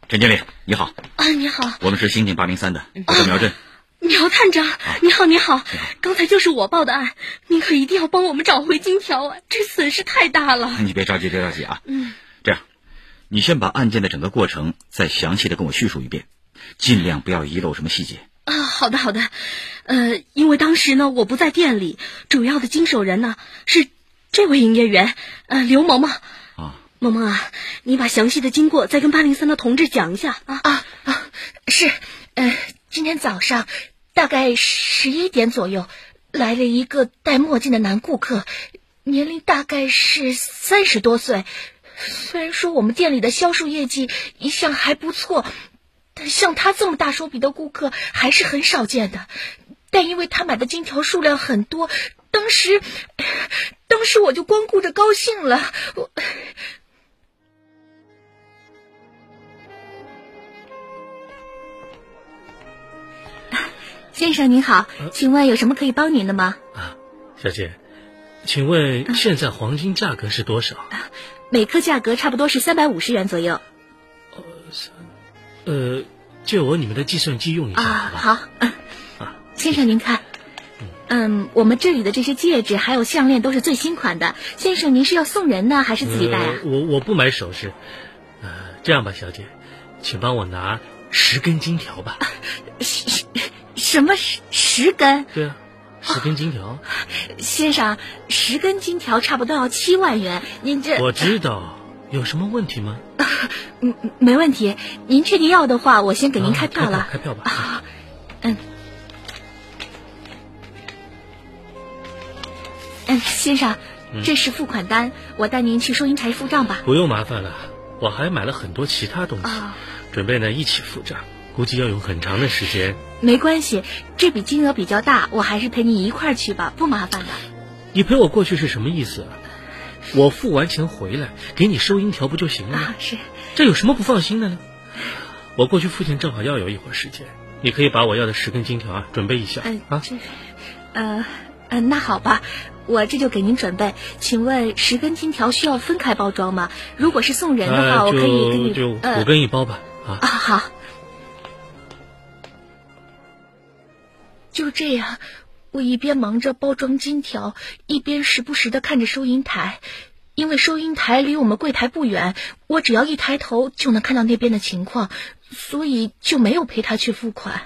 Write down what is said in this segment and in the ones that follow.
陈经理，你好。 啊，你好。 我们是刑警803的，我叫苗振。 苗探长，你好，你好。刚才就是我报的案，您可一定要帮我们找回金条啊，这损失太大了。 你别着急啊。这样，你先把案件的整个过程再详细的跟我叙述一遍，尽量不要遗漏什么细节。 啊，好的。因为当时呢我不在店里，主要的经手人呢是这位营业员，刘萌萌。萌萌啊，你把详细的经过再跟803的同志讲一下啊。 是，今天早上大概11点左右，来了一个戴墨镜的男顾客，年龄大概是30多岁。虽然说我们店里的销售业绩一向还不错，但像他这么大手笔的顾客还是很少见的。但因为他买的金条数量很多，当时我就光顾着高兴了。 先生您好，请问有什么可以帮您的吗？ 小姐，请问现在黄金价格是多少？ 每克价格差不多是350元左右。 借我你们的计算机用一下好。先生您看，我们这里的这些戒指还有项链都是最新款的。先生您是要送人呢，还是自己戴啊？ 我不买首饰。这样吧，小姐，请帮我拿10根金条吧。 什么10根？ 对啊，10根金条。 先生，10根金条差不多要7万元，您这…… 我知道，有什么问题吗？ 没问题，您确定要的话，我先给您开票了。 开票吧。 先生，这是付款单，我带您去收银台付账吧。 不用麻烦了，我还买了很多其他东西，准备呢一起付账，估计要用很长的时间。 没关系，这笔金额比较大，我还是陪你一块儿去吧，不麻烦的。 你陪我过去是什么意思啊？我付完钱回来给你收银条不就行了吗？ 是。 这有什么不放心的呢？我过去付钱正好要有一会儿时间，你可以把我要的10根金条准备一下。 那好吧，我这就给您准备。请问10根金条需要分开包装吗？如果是送人的话，我可以给你就5根一包吧。 好。 就这样，我一边忙着包装金条，一边时不时地看着收银台。因为收银台离我们柜台不远，我只要一抬头就能看到那边的情况，所以就没有陪他去付款。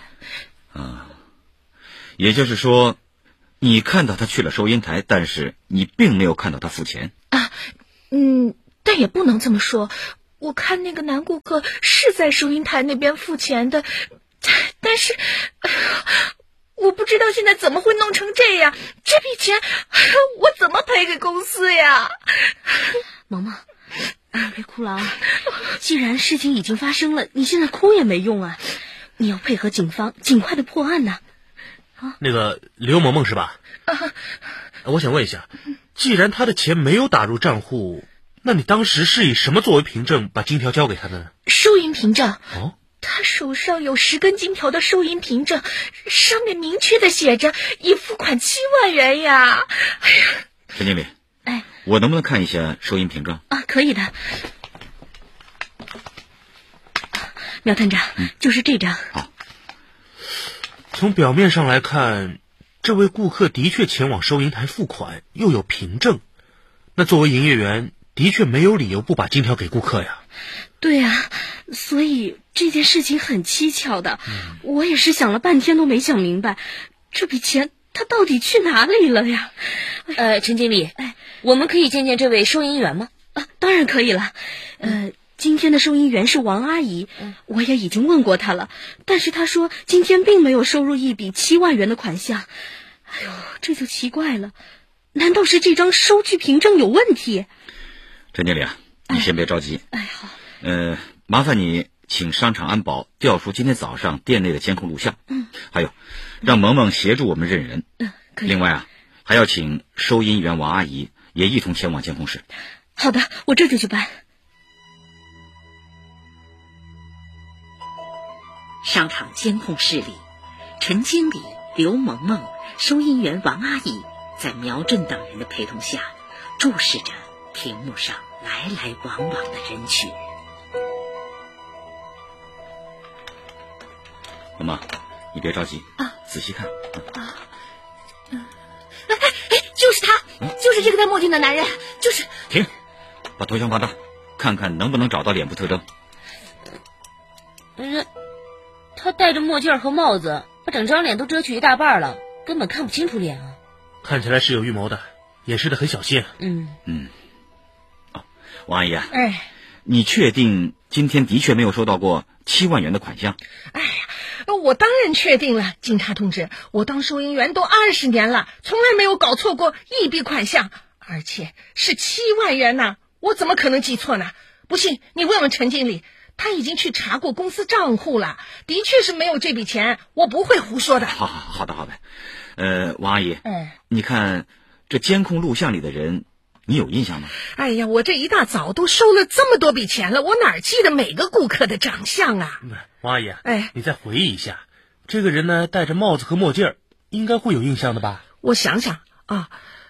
也就是说，你看到他去了收银台，但是你并没有看到他付钱。 但也不能这么说。我看那个男顾客是在收银台那边付钱的，但是我不知道现在怎么会弄成这样，这笔钱我怎么赔给公司呀？ 萌萌，别哭了啊！既然事情已经发生了，你现在哭也没用啊！你要配合警方尽快的破案呢。 那个刘萌萌是吧？我想问一下，既然他的钱没有打入账户，那你当时是以什么作为凭证把金条交给他的呢？ 收银凭证。他手上有10根金条的收银凭证，上面明确的写着已付款7万元呀！ 陈经理，我能不能看一下收银凭证？ 可以的。苗探长，就是这张。 好。 从表面上来看，这位顾客的确前往收银台付款，又有凭证，那作为营业员的确没有理由不把金条给顾客呀。 对啊，所以这件事情很蹊跷的。我也是想了半天都没想明白，这笔钱他到底去哪里了呀？ 陈经理，我们可以见见这位收银员吗？ 当然可以了。今天的收银员是王阿姨，我也已经问过她了，但是她说今天并没有收入一笔7万元的款项。这就奇怪了，难道是这张收据凭证有问题？ 陈经理啊，你先别着急。 好。 麻烦你请商场安保调出今天早上店内的监控录像。还有，让萌萌协助我们认人。 可以。 另外还要请收银员王阿姨也一同前往监控室。 好的，我这就去办。 商场监控室里，陈经理、刘萌萌、收银员王阿姨在苗振等人的陪同下，注视着屏幕上来来往往的人群。 萌萌，你别着急啊，仔细看啊。 就是他，就是这个戴墨镜的男人，就是。 停，把头像放大，看看能不能找到脸部特征。 他戴着墨镜和帽子，把整张脸都遮去一大半了，根本看不清楚脸啊。 看起来是有预谋的，掩饰得很小心。 王阿姨啊，你确定今天的确没有收到过7万元的款项？ 哎呀，我当然确定了，警察同志，我当收银员都20年了，从来没有搞错过一笔款项，而且是7万元呢，我怎么可能记错呢？不信你问问陈经理，他已经去查过公司账户了，的确是没有这笔钱，我不会胡说的。 好的。王阿姨，你看这监控录像里的人，你有印象吗？ 哎呀，我这一大早都收了这么多笔钱了，我哪记得每个顾客的长相啊？ 王阿姨，你再回忆一下，这个人呢戴着帽子和墨镜，应该会有印象的吧？ 我想想啊，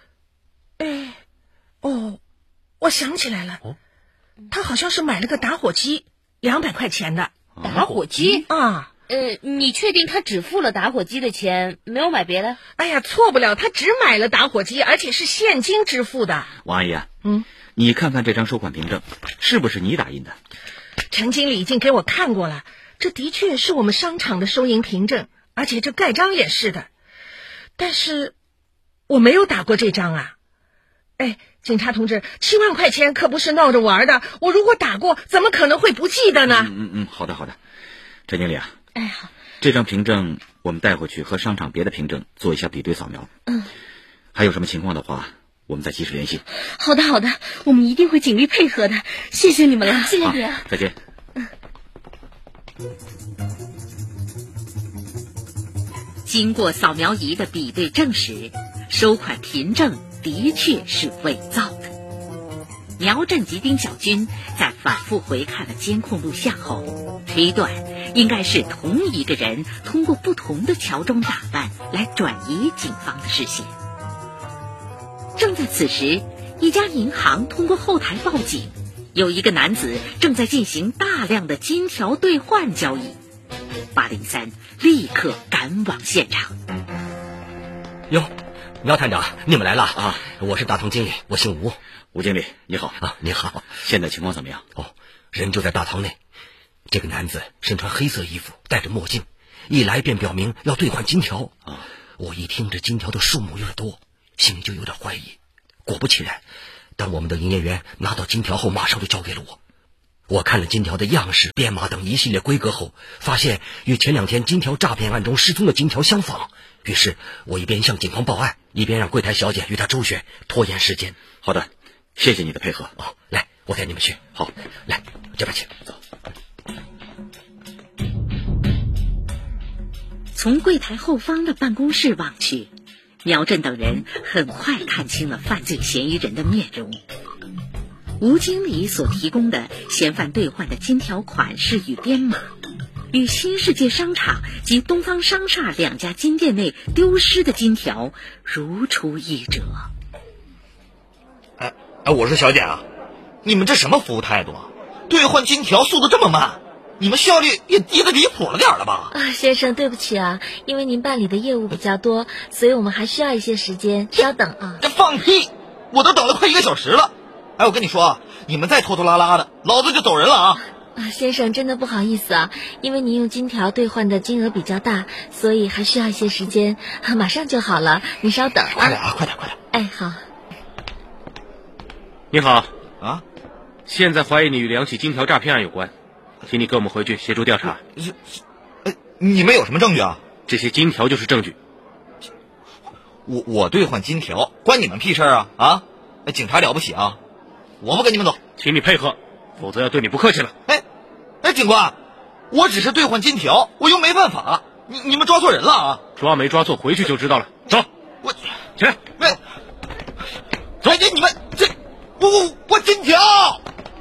我想起来了，他好像是买了个打火机，200块钱的。 打火机啊？ 你确定他只付了打火机的钱，没有买别的？ 哎呀，错不了，他只买了打火机，而且是现金支付的。 王阿姨啊，你看看这张收款凭证，是不是你打印的？ 陈经理已经给我看过了，这的确是我们商场的收银凭证，而且这盖章也是的。但是我没有打过这张啊。警察同志，7万块钱可不是闹着玩的，我如果打过，怎么可能会不记得呢？ 好的。陈经理啊， 好， 这张凭证我们带回去和商场别的凭证做一下比对扫描。还有什么情况的话，我们再及时联系。 好的，我们一定会尽力配合的，谢谢你们了。 谢谢你啊， 再见。 经过扫描仪的比对证实，收款凭证的确是伪造的。苗振吉丁小军在反复回看了监控录像后，推断应该是同一个人通过不同的乔装打扮来转移警方的视线。正在此时，一家银行通过后台报警，有一个男子正在进行大量的金条兑换交易。803立刻赶往现场。 哟，苗探长，你们来了啊！我是大堂经理，我姓吴。 吴经理，你好啊！你好， 现在情况怎么样？ 人就在大堂内。这个男子身穿黑色衣服，戴着墨镜，一来便表明要兑换金条啊！我一听这金条的数目有点多，心里就有点怀疑。果不其然，当我们的营业员拿到金条后，马上就交给了我。我看了金条的样式、编码等一系列规格后，发现与前2天金条诈骗案中失踪的金条相仿。于是我一边向警方报案，一边让柜台小姐与他周旋，拖延时间。 好的，谢谢你的配合。 来，我带你们去。 好， 来这边去。 走。 从柜台后方的办公室望去，苗振等人很快看清了犯罪嫌疑人的面容。吴经理所提供的嫌犯兑换的金条款式与编码，与新世界商场及东方商厦2家金店内丢失的金条如出一辙。 我说小姐啊，你们这什么服务态度啊？兑换金条速度这么慢，你们效率也低得离谱了点了吧？ 先生，对不起啊，因为您办理的业务比较多，所以我们还需要一些时间，稍等啊。 这放屁！我都等了快1个小时了。我跟你说啊，你们再拖拖拉拉的，老子就走人了啊！ 先生，真的不好意思啊，因为您用金条兑换的金额比较大，所以还需要一些时间，马上就好了，您稍等啊。 快点啊，快点！ 好。 你好啊， 现在怀疑你与2起金条诈骗案有关，请你跟我们回去协助调查。 你们有什么证据啊？ 这些金条就是证据。 我兑换金条关你们屁事啊！警察了不起啊！我不跟你们走， 请你配合，否则要对你不客气了。 警官，我只是兑换金条，我又没犯法，你们抓错人了啊！ 抓没抓错，回去就知道了。走，起来。 走，你们这，我金条。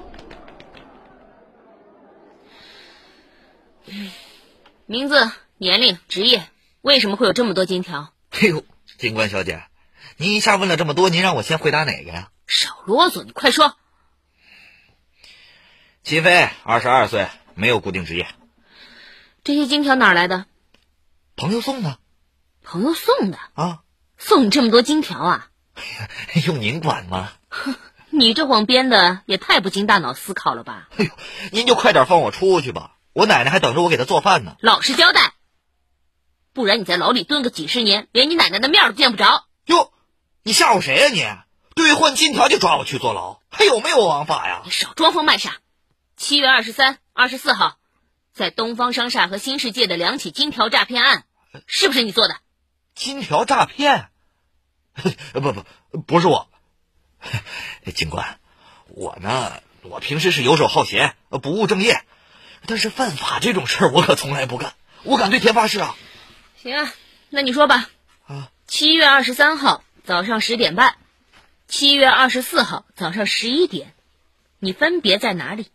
名字、年龄、职业，为什么会有这么多金条？ 警官小姐，您一下问了这么多，您让我先回答哪个呀？ 少啰嗦，你快说。 秦飞，22岁，没有固定职业。 这些金条哪儿来的？ 朋友送的。 朋友送的啊？ 送你这么多金条啊？ 用您管吗？ 你这谎编的也太不经大脑思考了吧！ 哎呦，您就快点放我出去吧，我奶奶还等着我给她做饭呢。 老实交代，不然你在牢里蹲个几十年，连你奶奶的面都见不着。 哟，你吓唬谁呀你？兑换金条就抓我去坐牢，还有没有王法呀？ 你少装疯卖傻。7月23、24号，在东方商厦和新世界的2起金条诈骗案，是不是你做的？ 金条诈骗？不是我。警官，我平时是游手好闲，不务正业，但是犯法这种事儿我可从来不干，我敢对天发誓啊！ 行啊，那你说吧。7月23号早上10点半，7月24号早上11点，你分别在哪里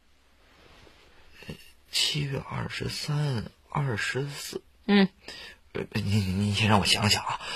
？7月23、24。你先让我想想啊。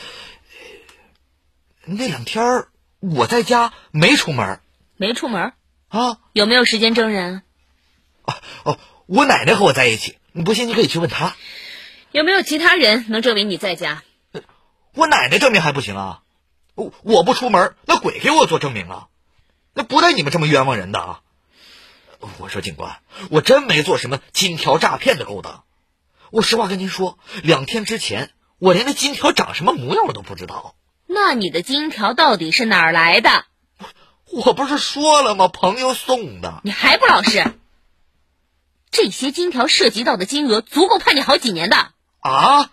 那2天我在家没出门。 没出门啊？ 有没有时间证人？ 我奶奶和我在一起，你不信你可以去问她。 有没有其他人能证明你在家？ 我奶奶证明还不行啊？我不出门，那鬼给我做证明啊？那不带你们这么冤枉人的啊！我说警官，我真没做什么金条诈骗的勾当。我实话跟您说，2天之前我连那金条长什么模样我都不知道。 那你的金条到底是哪儿来的？ 我不是说了吗？朋友送的。 你还不老实？这些金条涉及到的金额足够判你好几年的。 啊？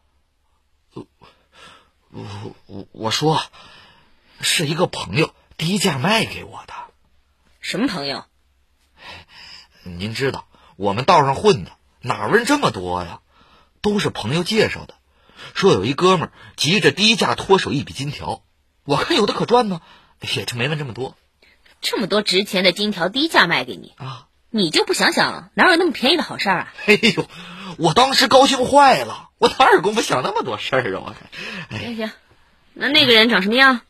我说是一个朋友低价卖给我的。 什么朋友？ 您知道我们道上混的哪问这么多呀？都是朋友介绍的，说有一哥们儿急着低价脱手一笔金条，我看有的可赚呢，也就没问这么多。 这么多值钱的金条低价卖给你啊？ 你就不想想哪有那么便宜的好事啊？ 哎呦，我当时高兴坏了，我哪有功夫想那么多事儿啊？我看。 行，那个人长什么样？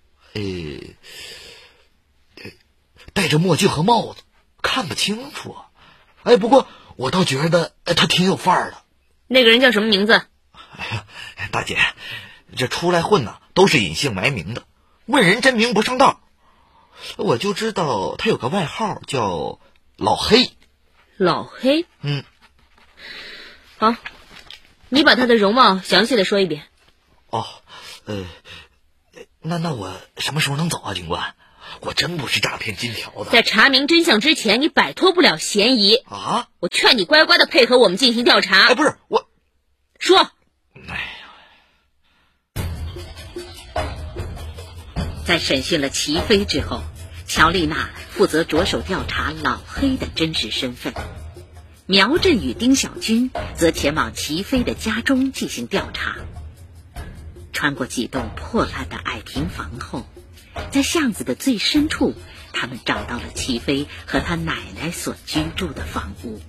戴着墨镜和帽子，看不清楚啊。不过我倒觉得他挺有范儿的。 那个人叫什么名字？ 哎呀，大姐，这出来混呐，都是隐姓埋名的，问人真名不上道。我就知道他有个外号叫老黑。 老黑？好，你把他的容貌详细的说一遍。 那我什么时候能走啊，警官？我真不是诈骗金条的。 在查明真相之前，你摆脱不了嫌疑啊！ 我劝你乖乖的配合我们进行调查。 不是我， 说。 在审讯了齐飞之后，乔丽娜负责着手调查老黑的真实身份，苗振与丁小军则前往齐飞的家中进行调查。穿过几栋破烂的矮平房后，在巷子的最深处，他们找到了齐飞和他奶奶所居住的房屋。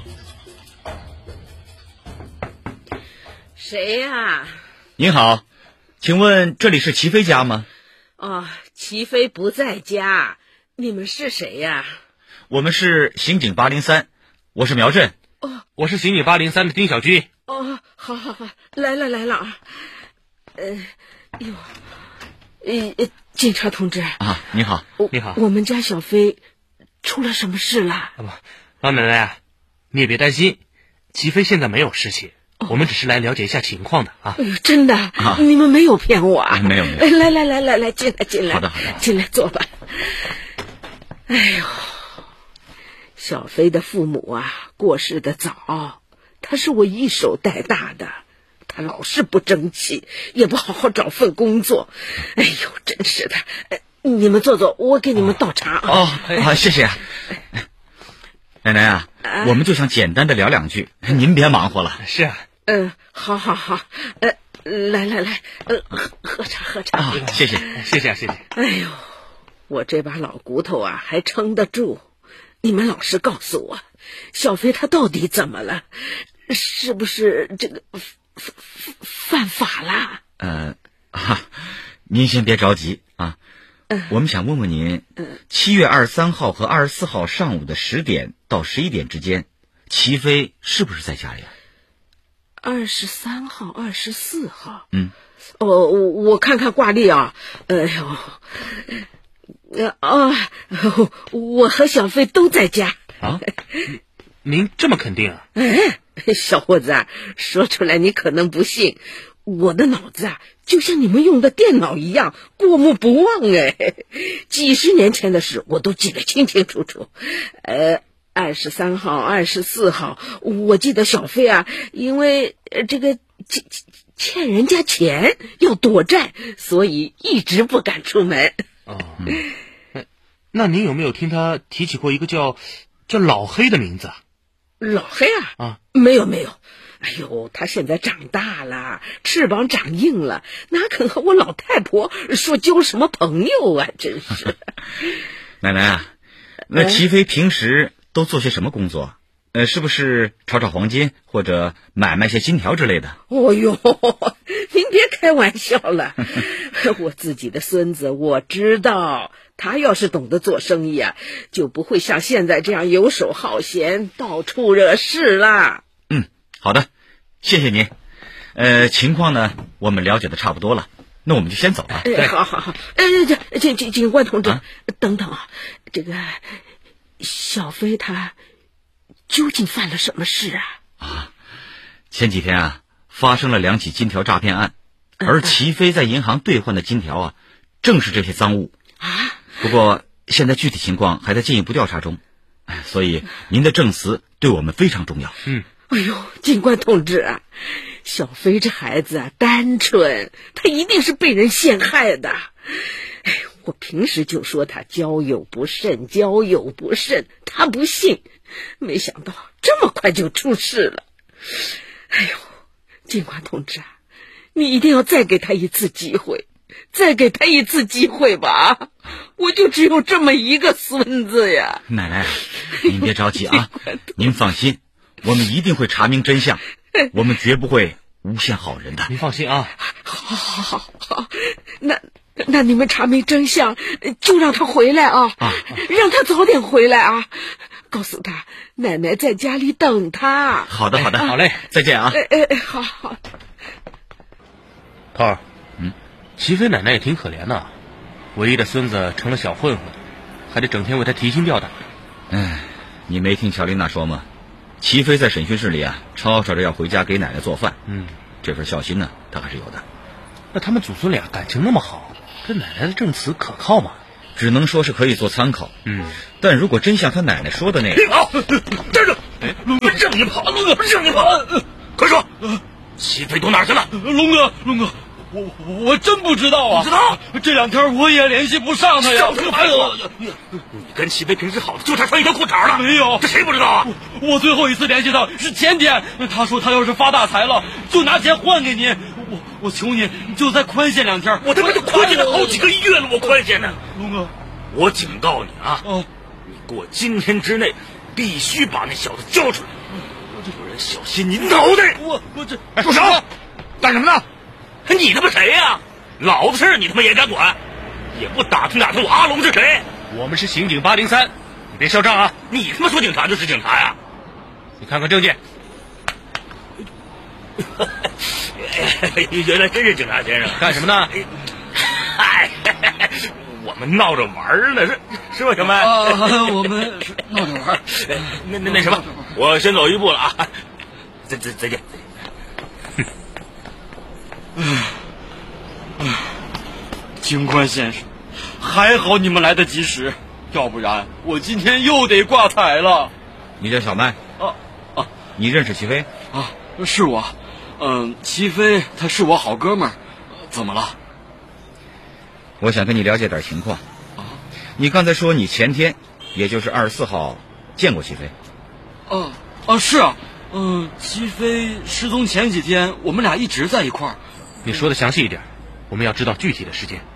谁呀？ 您好，请问这里是齐飞家吗？ 齐飞不在家，你们是谁呀？ 我们是刑警803，我是苗振。 我是刑警803的丁小军。 好，来了。警察同志啊，你好， 你好。 我们家小飞出了什么事了？ 老奶奶啊，你也别担心，齐飞现在没有事情，我们只是来了解一下情况的啊。 哎呦，真的，你们没有骗我啊？ 没有。 来，进来。 好的。 进来坐吧。哎呦，小飞的父母啊过世的早，他是我一手带大的。他老是不争气，也不好好找份工作，哎呦，真是的！你们坐，我给你们倒茶啊。 好，谢谢。奶奶啊，我们就想简单的聊两句，您别忙活了。 是啊。 好。来，喝茶。 谢谢。 哎呦，我这把老骨头啊，还撑得住。你们老实告诉我，小飞他到底怎么了？是不是这个？犯法啦？ 您先别着急啊。我们想问问您，7月23号和24号上午的10点到11点之间，齐飞是不是在家里 23号、24号。 我看看挂历啊。我和小飞都在家。 啊？您这么肯定啊？ 小伙子，说出来你可能不信，我的脑子就像你们用的电脑一样，过目不忘几十年前的事我都记得清清楚楚。23号、24号，我记得小飞因为这个欠人家钱要躲债，所以一直不敢出门。 那您有没有听他提起过一个叫老黑的名字？ 老黑没有。哎呦，他现在长大了，翅膀长硬了，哪肯和我老太婆说交什么朋友啊？真是。 奶奶那齐飞平时都做些什么工作？是不是炒黄金或者买卖些金条之类的？ 哦呦，您别开玩笑了。我自己的孙子我知道，他要是懂得做生意就不会像现在这样游手好闲，到处惹事了。 好的，谢谢您。情况呢，我们了解的差不多了，那我们就先走了。 好。警官同志，等等这个小飞他究竟犯了什么事前几天发生了2起金条诈骗案，而齐飞在银行兑换的金条正是这些赃物不过现在具体情况还在进一步调查中，所以您的证词对我们非常重要。 哎呦，警官同志小飞这孩子单纯，他一定是被人陷害的。我平时就说他交友不慎，他不信，没想到这么快就出事了。哎呦，警官同志你一定要再给他一次机会吧，我就只有这么一个孙子呀。 奶奶，您别着急您放心，我们一定会查明真相，我们绝不会诬陷好人的。 您放心好，那你们查明真相，就让他回来让他早点回来告诉他奶奶在家里等他。 好的， 好嘞， 再见好。 涛儿，齐飞奶奶也挺可怜的，唯一的孙子成了小混混，还得整天为他提心吊胆。 你没听乔丽娜说吗？齐飞在审讯室里吵吵着要回家给奶奶做饭。这份孝心呢，他还是有的。 那他们祖孙俩感情那么好，这奶奶的证词可靠吗？ 只能说是可以做参考。但如果真像他奶奶说的那样， 跑，站着！让你跑，龙哥，让你跑！快说，齐飞都哪儿去了？ 龙哥，我真不知道不知道？ 这2天我也联系不上他呀。 少废话！你跟齐飞平时好的就差穿一条裤衩了。 没有， 这谁不知道我最后一次联系他是前天，他说他要是发大财了，就拿钱换给您。我求你，就再宽限2天。 我他妈就宽限了好几个月了，我宽限呢。 龙哥， 我警告你你给我今天之内必须把那小子交出来，不然小心你脑袋！住手！干什么呢？你他妈谁呀？老子事你他妈也敢管？也不打听我阿龙是谁？ 我们是刑警803，你别嚣张你他妈说警察就是警察呀？ 你看看证件。 原来真是警察先生。 干什么呢？ 嗨，我们闹着玩呢，是吧，小麦？ 我们闹着玩。 那什么，我先走一步了再见。 警官先生，还好你们来得及时，要不然我今天又得挂彩了。 你叫小麦？你认识齐飞？ 是我。齐飞他是我好哥们儿。怎么了？ 我想跟你了解点情况。你刚才说你前天，也就是24号见过齐飞？ 是齐飞失踪前几天，我们俩一直在一块儿。 你说的详细一点，我们要知道具体的时间。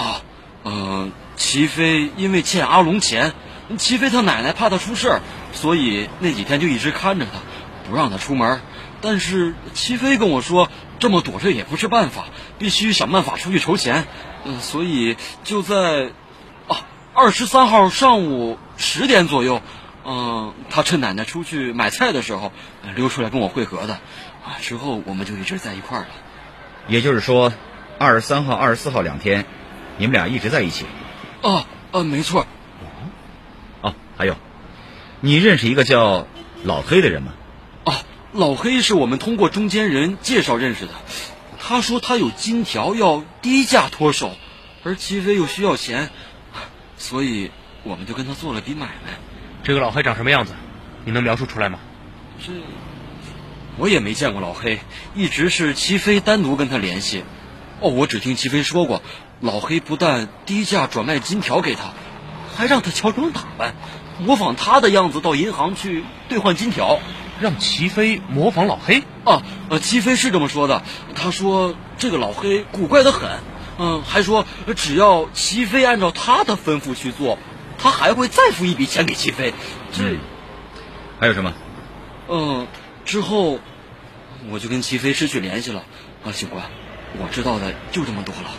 齐飞因为欠阿龙钱，齐飞他奶奶怕他出事儿，所以那几天就一直看着他，不让他出门。但是齐飞跟我说，这么躲着也不是办法，必须想办法出去筹钱。所以就在23号上午10点左右， 他趁奶奶出去买菜的时候溜出来跟我会合的，之后我们就一直在一块儿了。 也就是说，23号、24号2天，你们俩一直在一起？ 没错。 还有，你认识一个叫老黑的人吗？ 老黑是我们通过中间人介绍认识的，他说他有金条要低价脱手，而齐飞又需要钱，所以我们就跟他做了笔买卖。 这个老黑长什么样子？你能描述出来吗？ 我也没见过老黑，一直是齐飞单独跟他联系。我只听齐飞说过，老黑不但低价转卖金条给他，还让他乔装打扮，模仿他的样子到银行去兑换金条。 让齐飞模仿老黑？ 齐飞是这么说的。他说这个老黑古怪得很，还说只要齐飞按照他的吩咐去做，他还会再付一笔钱给齐飞。 还有什么？ 之后我就跟齐飞失去联系了。警官，我知道的就这么多了。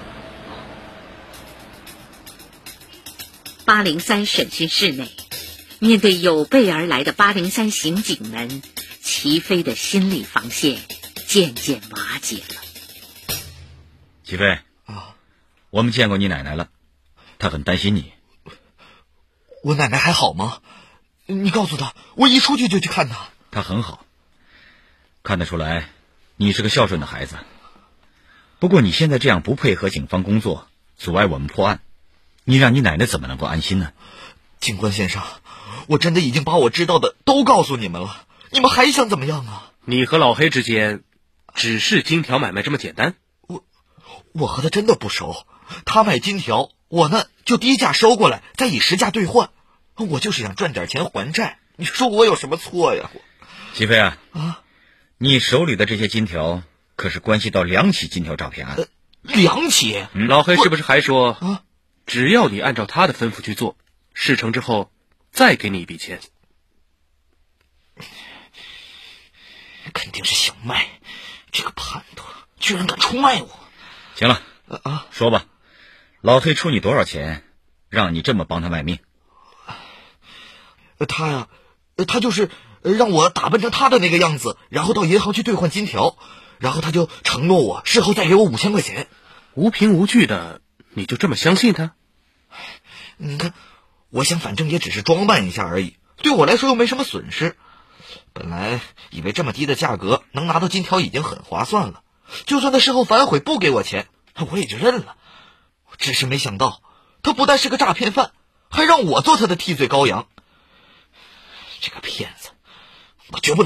803审讯室内，面对有备而来的803刑警们，齐飞的心理防线渐渐瓦解了。 齐飞我们见过你奶奶了，她很担心你。 我奶奶还好吗？你告诉她，我一出去就去看她。 她很好，看得出来你是个孝顺的孩子。不过你现在这样不配合警方工作，阻碍我们破案，你让你奶奶怎么能够安心呢？ 警官先生，我真的已经把我知道的都告诉你们了，你们还想怎么样啊？ 你和老黑之间只是金条买卖这么简单？ 我和他真的不熟，他卖金条，我呢就低价收过来，再以实价兑换。我就是想赚点钱还债，你说我有什么错呀？ 齐飞你手里的这些金条可是关系到2起金条诈骗案。 2起？ 老黑是不是还说只要你按照他的吩咐去做，事成之后再给你一笔钱？ 肯定是想卖，这个叛徒居然敢出卖我。 行了说吧，老黑出你多少钱让你这么帮他卖命？ 他就是让我打扮成他的那个样子，然后到银行去兑换金条，然后他就承诺我事后再给我5000块钱。 无凭无据的你就这么相信他？ 你看，我想反正也只是装扮一下而已，对我来说又没什么损失。本来以为这么低的价格能拿到金条已经很划算了，就算他事后反悔不给我钱，我也就认了。只是没想到他不但是个诈骗犯，还让我做他的替罪羔羊。这个骗子，我绝不能